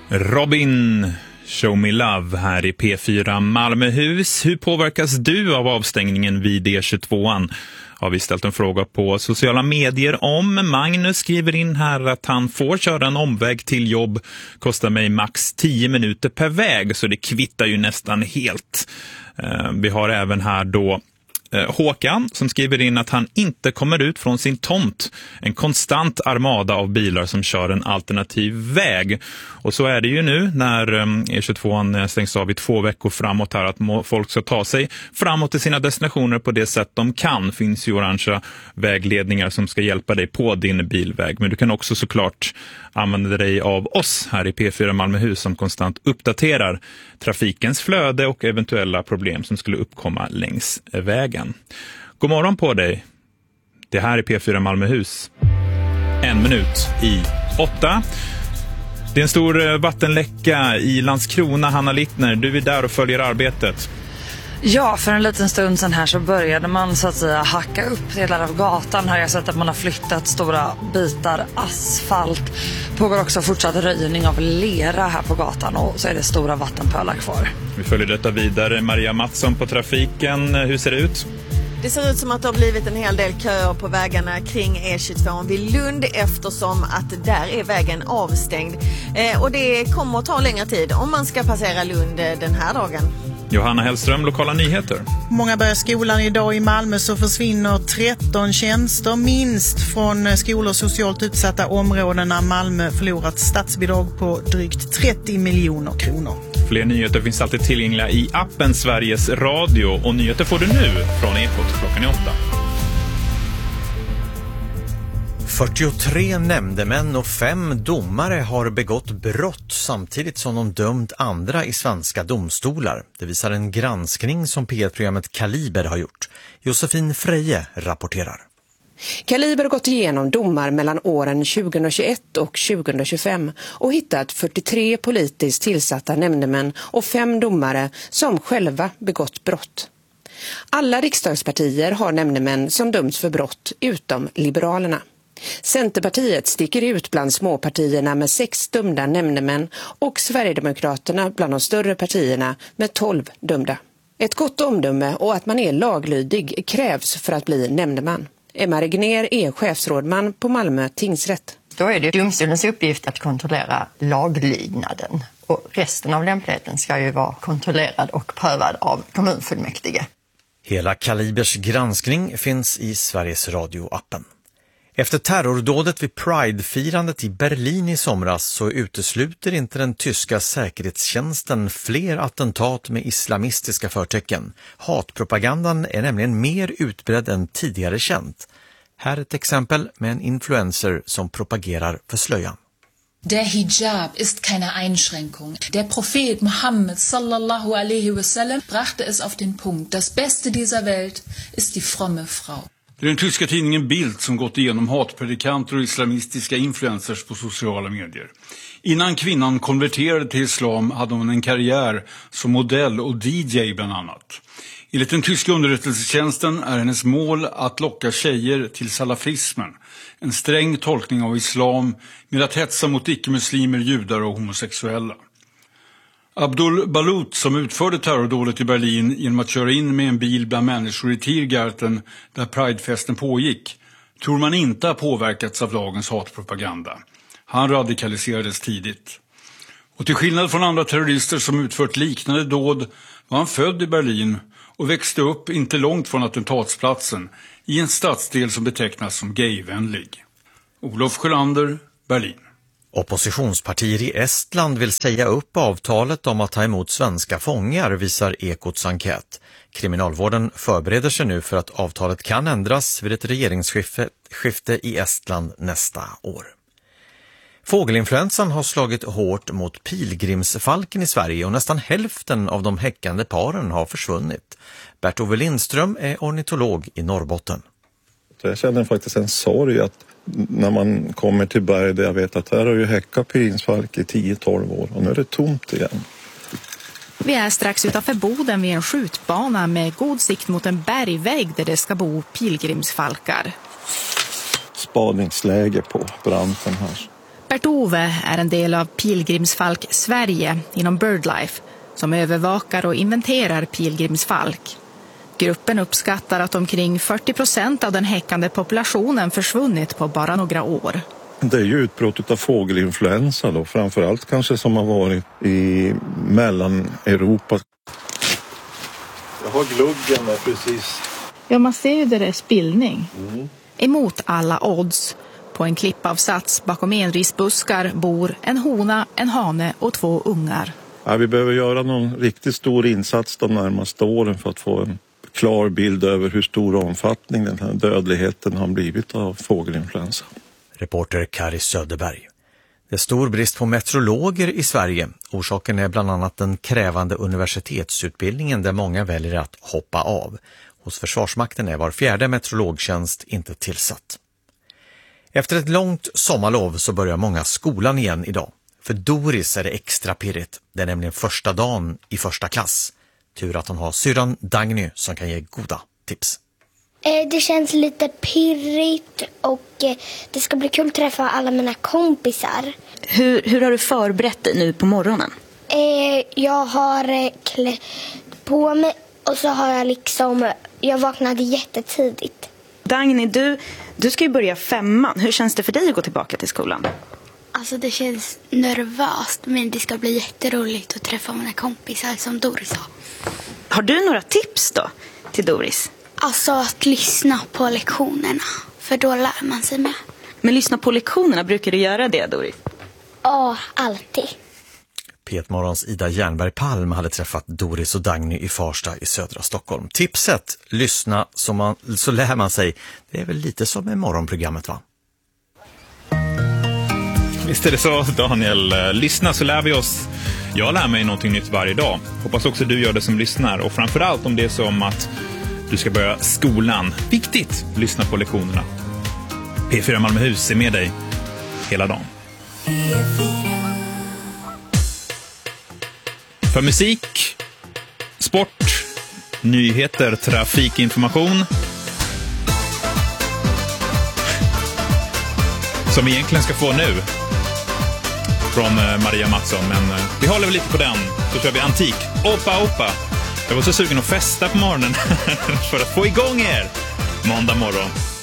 Robin, Show Me Love här i P4 Malmöhus. Hur påverkas du av avstängningen vid E22an? Har vi ställt en fråga på sociala medier om. Magnus skriver in här att han får köra en omväg till jobb. Kostar mig max 10 minuter per väg, så det kvittar ju nästan helt. Vi har även här då Håkan som skriver in att han inte kommer ut från sin tomt. En konstant armada av bilar som kör en alternativ väg. Och så är det ju nu när E22 stängs av i 2 veckor framåt här, att folk ska ta sig framåt till sina destinationer på det sätt de kan. Finns ju orangea vägledningar som ska hjälpa dig på din bilväg. Men du kan också såklart använda dig av oss här i P4 Malmöhus som konstant uppdaterar trafikens flöde och eventuella problem som skulle uppkomma längs vägen. God morgon på dig. Det här är P4 Malmöhus. 1 minut i 8. Det är en stor vattenläcka i Landskrona, Hanna Littner. Du är där och följer arbetet. Ja, för en liten stund sedan här så började man så att säga hacka upp delar av gatan. Här har jag sett att man har flyttat stora bitar asfalt. Pågår också fortsatt röjning av lera här på gatan och så är det stora vattenpölar kvar. Vi följer detta vidare. Maria Mattsson på trafiken. Hur ser det ut? Det ser ut som att det har blivit en hel del köer på vägarna kring E22 vid Lund eftersom att där är vägen avstängd. Och det kommer att ta längre tid om man ska passera Lund den här dagen. Johanna Hellström, lokala nyheter. Många börjar skolan idag. I Malmö så försvinner 13 tjänster minst från skolor och socialt utsatta områden när Malmö förlorat statsbidrag på drygt 30 miljoner kronor. Fler nyheter finns alltid tillgängliga i appen Sveriges Radio och nyheter får du nu från Ekot klockan 8. 43 nämndemän och 5 domare har begått brott samtidigt som de dömt andra i svenska domstolar. Det visar en granskning som P1-programmet Kaliber har gjort. Josefin Freje rapporterar. Kaliber har gått igenom domar mellan åren 2021 och 2025 och hittat 43 politiskt tillsatta nämndemän och 5 domare som själva begått brott. Alla riksdagspartier har nämndemän som dömts för brott utom Liberalerna. Centerpartiet sticker ut bland småpartierna med 6 dömda nämndemän och Sverigedemokraterna bland de större partierna med 12 dömda. Ett gott omdöme och att man är laglydig krävs för att bli nämndeman. Emma Regner är chefsrådman på Malmö tingsrätt. Då är det domstolens uppgift att kontrollera laglydnaden och resten av lämpligheten ska ju vara kontrollerad och prövad av kommunfullmäktige. Hela Kalibers granskning finns i Sveriges Radio-appen. Efter terrordådet vid Pride-firandet i Berlin i somras så utesluter inte den tyska säkerhetstjänsten fler attentat med islamistiska förtecken. Hatpropagandan är nämligen mer utbredd än tidigare känt. Här är ett exempel med en influencer som propagerar för slöjan. Der Hijab ist keine Einschränkung. Der Prophet Mohammed sallallahu alaihi wasallam brachte es auf den Punkt. Das Beste dieser Welt ist die fromme Frau. Det är den tyska tidningen Bild som gått igenom hatpredikanter och islamistiska influencers på sociala medier. Innan kvinnan konverterade till islam hade hon en karriär som modell och DJ bland annat. Enligt den tyska underrättelsetjänsten är hennes mål att locka tjejer till salafismen, en sträng tolkning av islam med att hetsa mot icke-muslimer, judar och homosexuella. Abdul Balut som utförde terrordådet i Berlin genom att köra in med en bil bland människor i Tiergarten där Pridefesten pågick tror man inte har påverkats av dagens hatpropaganda. Han radikaliserades tidigt. Och till skillnad från andra terrorister som utfört liknande dåd var han född i Berlin och växte upp inte långt från attentatsplatsen i en stadsdel som betecknas som gayvänlig. Olof Sjölander, Berlin. Oppositionspartier i Estland vill säga upp avtalet om att ta emot svenska fångar, visar Ekots enkät. Kriminalvården förbereder sig nu för att avtalet kan ändras vid ett regeringsskifte i Estland nästa år. Fågelinfluensan har slagit hårt mot pilgrimsfalken i Sverige och nästan hälften av de häckande paren har försvunnit. Bert-Ove Lindström är ornitolog i Norrbotten. Jag känner faktiskt en sorg att när man kommer till berg där jag vet att här har ju häckat pilgrimsfalk i 10-12 år och nu är det tomt igen. Vi är strax utanför Boden vid en skjutbana med god sikt mot en bergvägg där det ska bo pilgrimsfalkar. Spaningsläge på branten här. Bert-Ove är en del av Pilgrimsfalk Sverige inom BirdLife som övervakar och inventerar pilgrimsfalk. Gruppen uppskattar att omkring 40% av den häckande populationen försvunnit på bara några år. Det är ju utbrott av fågelinfluensa då, framförallt kanske som har varit i Mellaneuropa. Jag har gluggen med precis. Ja, man ser ju det där spillning. Emot alla odds. På en klippavsats bakom enrisbuskar bor en hona, en hane och 2 ungar. Ja, vi behöver göra någon riktigt stor insats de närmaste åren för att få en klar bild över hur stor omfattning den här dödligheten har blivit av fågelinfluensa. Reporter Kari Söderberg. Det är stor brist på meteorologer i Sverige. Orsaken är bland annat den krävande universitetsutbildningen där många väljer att hoppa av. Hos Försvarsmakten är var 4:e meteorologtjänst inte tillsatt. Efter ett långt sommarlov så börjar många skolan igen idag. För Doris är det extra pirrigt. Det är nämligen första dagen i första klass. Tur att hon har syrran Dagny som kan ge goda tips. Det känns lite pirrigt och det ska bli kul att träffa alla mina kompisar. Hur har du förberett dig nu på morgonen? Jag har klätt på mig och så har jag vaknade jättetidigt. Dagny, du ska ju börja 5:an. Hur känns det för dig att gå tillbaka till skolan? Alltså det känns nervöst, men det ska bli jätteroligt att träffa mina kompisar som Doris har. Har du några tips då till Doris? Alltså att lyssna på lektionerna, för då lär man sig med. Men lyssna på lektionerna, brukar du göra det, Doris? Ja, alltid. P1-morgons Ida Jernberg Palm hade träffat Doris och Dagny i Farsta i södra Stockholm. Tipset, lyssna så lär man sig. Det är väl lite som med morgonprogrammet, va? Visst är det så, Daniel. Lyssna så lär vi oss. Jag lär mig någonting nytt varje dag. Hoppas också du gör det som lyssnar. Och framförallt om det är så om att du ska börja skolan. Viktigt, lyssna på lektionerna. P4 Malmöhus är med dig hela dagen. För musik, sport, nyheter, trafikinformation. Som vi egentligen ska få nu från Maria Mattsson, men vi håller väl lite på den. Så kör vi antik. Opa. Jag var så sugen att festa på morgonen för att få igång er måndag morgon.